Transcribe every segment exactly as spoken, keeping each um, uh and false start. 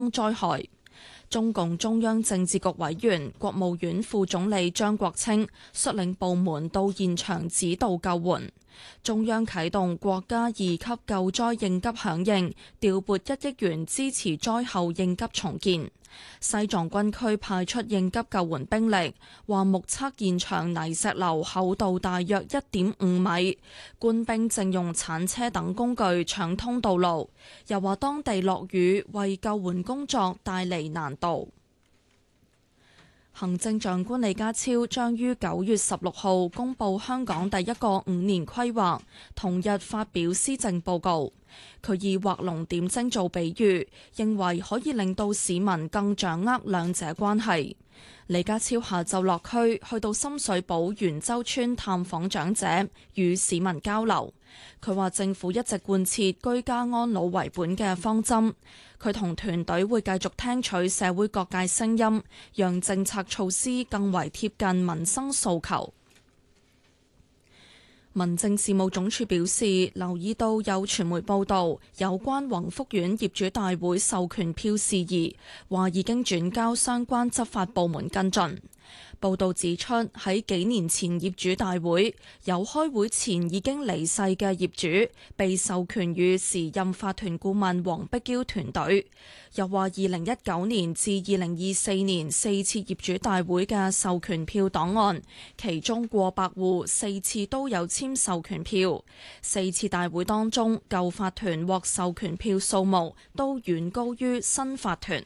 災害。中共中央政治局委員、國務院副總理張國清率領部門到現場指導救援。中央啟動國家二級救災應急響應，調撥一億元支持災後應急重建。西藏軍區派出應急救援兵力，話目測現場泥石流厚度大約一點五米，官兵正用鏟車等工具搶通道路。又話當地落雨，為救援工作帶嚟難度。行政長官李家超將於九月十六號公布香港第一個五年規劃，同日發表施政報告。佢以畫龍點睛做比喻，認為可以令到市民更掌握兩者關係。李家超下晝落區，去到深水埗元洲村探訪長者，與市民交流。佢話政府一直貫徹居家安老為本嘅方針，佢同團隊會繼續聽取社會各界聲音，讓政策措施更為貼近民生訴求。民政事務總署表示，留意到有傳媒報道有關宏福苑業主大會授權票事宜，話已經轉交相關執法部門跟進。報道指出，喺幾年前業主大會有開會前已經離世嘅業主被授權予時任法團顧問黃碧嬌團隊。又話二零一九年至二零二四年四次業主大會嘅授權票檔案，其中過百戶四次都有簽授權票。四次大會當中，舊法團獲授權票數目都遠高於新法團。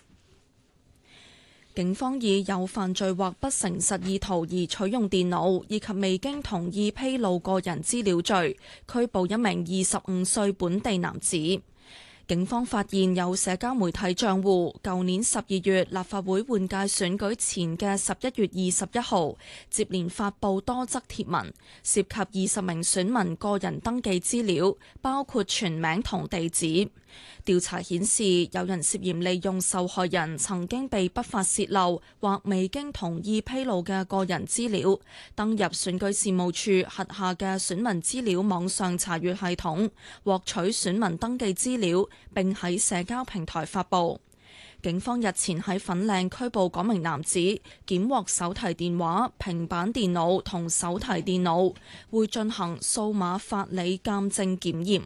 警方以有犯罪或不誠實意圖而取用電腦，以及未經同意披露個人資料罪，拘捕一名二十五歲本地男子。警方發現有社交媒體賬戶，舊年十二月立法會換屆選舉前嘅十一月二十一號，接連發布多則貼文，涉及二十名選民個人登記資料，包括全名同地址。調查顯示，有人涉嫌利用受害人曾經被不法洩漏或未經同意披露嘅個人資料，登入選舉事務處轄下嘅選民資料網上查閱系統，獲取選民登記資料，並喺社交平台發布。警方日前喺粉嶺拘捕嗰名男子，檢獲手提電話、平板電腦同手提電腦，會進行數碼法理鑑證檢驗。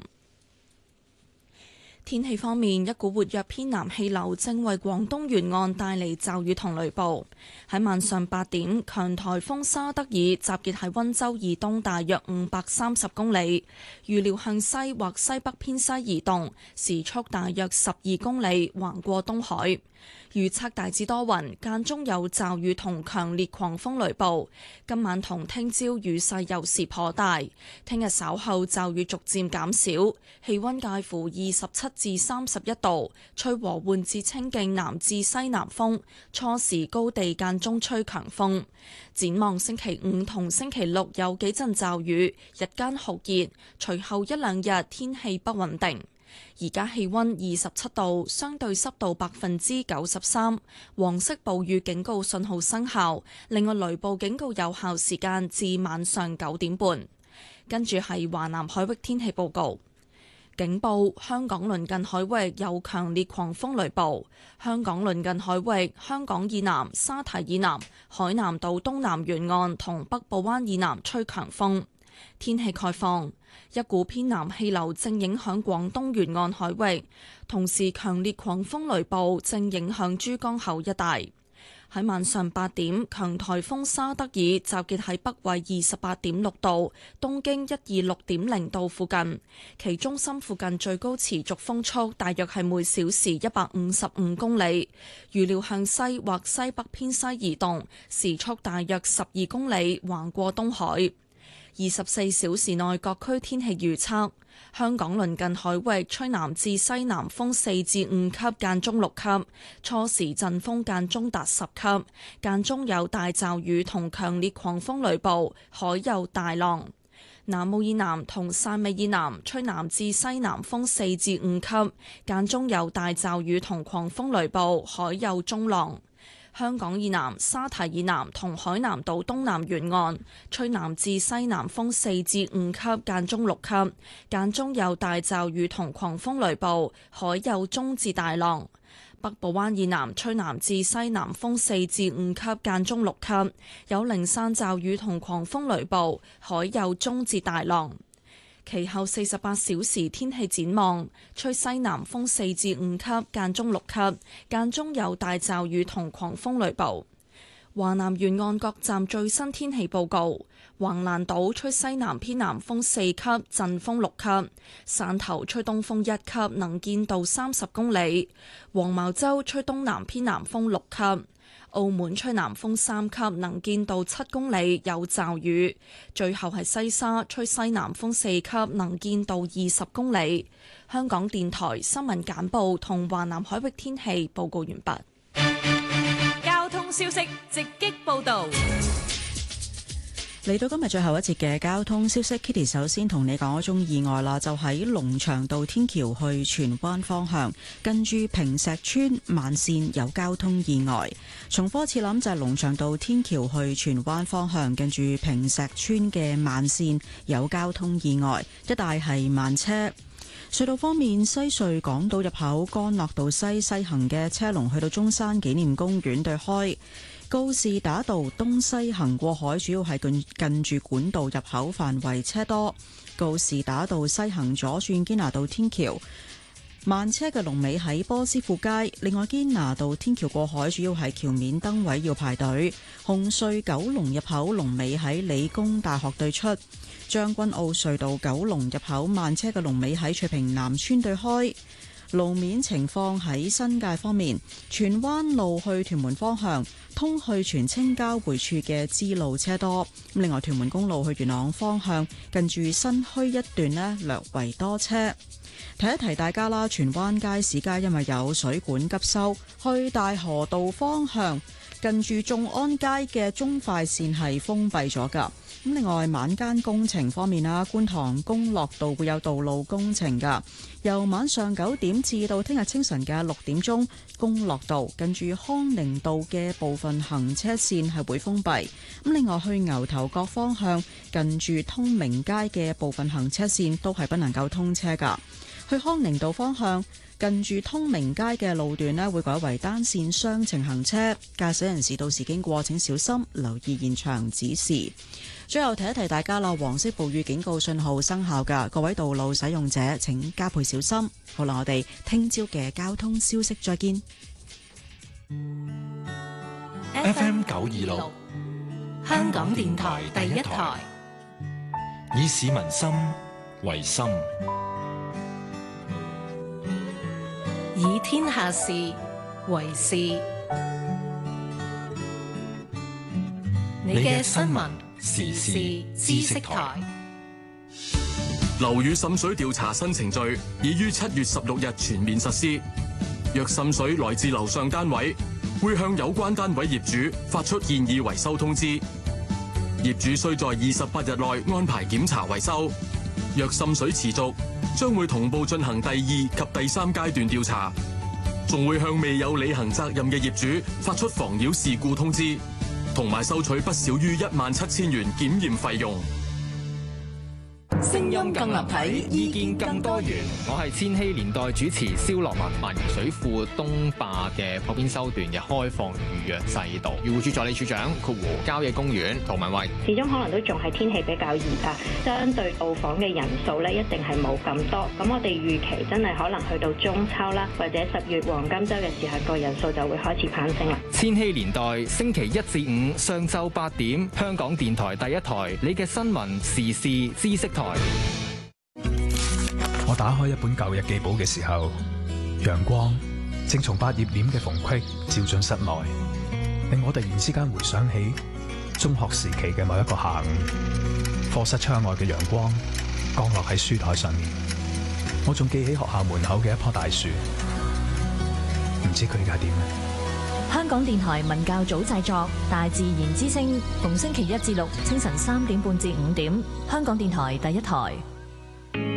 天氣方面，一股活躍偏南氣流正為廣東沿岸帶嚟驟雨同雷暴。喺晚上八點，強颱風沙德爾集結喺溫州以東大約五百三十公里，預料向西或西北偏西移動，時速大約十二公里，橫過東海。預測大致多雲，間中有驟雨同強烈狂風雷暴。今晚同聽朝雨勢有時頗大，聽日稍後驟雨逐漸減少，氣溫介乎二十七至三十一度，吹和緩至清勁南至西南風，初時高地間中吹強風。展望星期五同星期六有幾陣驟雨，日間酷熱，隨後一兩日天氣不穩定。而家氣溫二十七度，相對濕度百分之九十三，黃色暴雨警告信號生效。另外雷暴警告有效時間至晚上九點半。跟住係華南海域天氣報告。警報：香港鄰近海域有強烈狂風雷暴。香港鄰近海域，香港以南、沙堤以南、海南島東南沿岸同北部灣以南吹強風。天氣概況：一股偏南氣流正影響廣東沿岸海域，同時強烈狂風雷暴正影響珠江口一帶。喺晚上八點，強颱風沙德爾集結喺北緯二十八點六度、東經一二六點零度附近，其中心附近最高持續風速大約係每小時一百五十五公里，預料向西或西北偏西移動，時速大約十二公里，橫過東海。二十四小時內各區天氣預測：香港鄰近海域吹南至西南風四至五級，間中六級，初時陣風間中達十級，間中有大驟雨同強烈狂風雷暴，海有大浪。南澳以南同汕尾以南吹南至西南風四至五級，間中有大驟雨同狂風雷暴，海有中浪。香港以南、沙堤以南同海南島東南沿岸吹南至西南風四至五級，間中六級，間中有大驟雨同狂風雷暴，海有中至大浪。 北部灣以南吹南至西南風四至五級，間中六級，有零散驟雨同狂風雷暴，海有中至大浪。其後四十八小時天氣展望，吹西南風四至五級，間中六級，間中有大驟雨同狂風雷暴。華南沿岸各站最新天氣報告：橫瀾島吹西南偏南風四級，陣風六級；汕頭吹東風一級，能見度三十公里；黃茅洲吹東南偏南風六級；澳門吹南風三級，能見度七公里，有驟雨；最後係西沙吹西南風四級，能見度二十公里。香港電台新聞簡報同華南海域天氣報告完畢。 交通消息直擊報道。 嚟到今日最後一節嘅交通消息 ，Kitty 首先同你講一宗意外啦，就喺龍翔道天橋去荃灣方向，近住坪石邨慢線有交通意外。重複一次諗就係龍翔道天橋去荃灣方向，近住坪石邨嘅慢線有交通意外，一帶係慢車。隧道方面，西隧港島入口干諾道西西行嘅車龍去到中山紀念公園對開。告士打道東西行過海，主要係近近住管道入口範圍車多。告士打道西行左轉堅拿道天橋，慢車嘅龍尾喺波斯富街。另外堅拿道天橋過海，主要係橋面燈位要排隊。紅隧九龍入口龍尾喺理工大學對出。將軍澳隧道九龍入口慢車嘅龍尾喺翠屏南村對開。路面情況喺新界方面，荃灣路去屯門方向通去荃青交匯處嘅支路車多。另外屯門公路去元朗方向近住新墟一段呢，略為多車。提一提大家啦，荃灣街市街因為有水管急修，去大河道方向近住眾安街嘅中快線係封閉咗㗎。咁另外晚間工程方面啦，觀塘公樂道會有道路工程㗎，由晚上九點至到聽日清晨嘅六點鐘，公樂道近住康寧道嘅部分行車線係會封閉。咁另外去牛頭角方向近住通明街嘅部分行車線都係不能夠通車㗎。去康寧道方向近住通明街嘅路段呢，會改為單線雙程行車，駕駛人士到時經過請小心留意現場指示。最後提一提大家啦，黃色暴雨警告信號生效㗎，各位道路使用者請加倍小心。好啦，我哋聽朝嘅交通消息再見。 F M 九二六，香港電台第一台，以市民心為心， 以天下事為事。你嘅新聞時事知識台。 樓宇滲水調查新程序已於七月十六日全面實施。若滲水來自樓上單位，會向有關單位業主發出建議維修通知。業主需在二十八日內安排檢查維修。若滲水持續，將會同步進行第二及第三階段調查，仲會向未有履行責任嘅業主發出妨擾事故通知，同埋收取不少於一萬七千元檢驗費用。 聲音更立體，意見更多元。 我係千禧年代主持蕭樂文。萬宜水庫東壩嘅破邊修段嘅開放預約制度，漁護署助理署長括弧郊野公園涂文慧。 始終可能都仲係天氣比較熱啊，相對到訪嘅人數咧一定係冇咁多。咁我哋預期真係可能去到中秋啦，或者十月黃金週嘅時候，個人數就會開始攀升啦。 千禧年代星期一至五上晝八點，香港電台第一台，你嘅新聞時事知識台。 我打開一本舊日記簿嘅時候，陽光正從百葉簾嘅縫隙照進室內，令我突然之間回想起中學時期嘅某一個下午，課室窗外嘅陽光降落喺書台上面，我仲記起學校門口嘅一棵大樹，唔知佢而家點呢？ 香港電台文教組製作《大自然之聲》，逢星期一至六清晨三點半至五點，香港電台第一台。